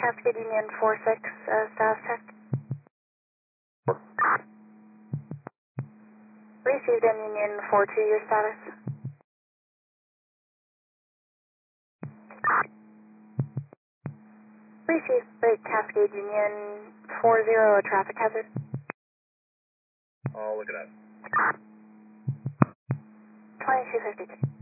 Cascade Union 46, status check. Received in Union 42, your status. Received Lake Cascade Union 40, a traffic hazard. I'll look it up. 2252.